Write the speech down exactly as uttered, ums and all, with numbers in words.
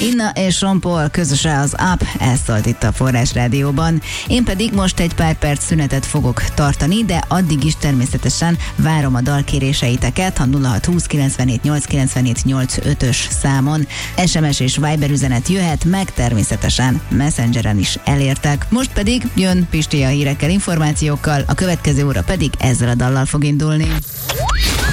Inna és Sean Paul közöse az Up, ez szólt itt a Forrás Rádióban. Én pedig most egy pár perc szünetet fogok tartani, de addig is természetesen várom a dalkéréseiteket a nulla hat húsz kilencvenhét nyolc kilencvenhét nyolcvanötös számon. es em es és Viber üzenet jöhet, meg természetesen Messengeren is elértek. Most pedig jön Pisti a hírekkel, információkkal, a következő óra pedig ezzel a dallal fog indulni.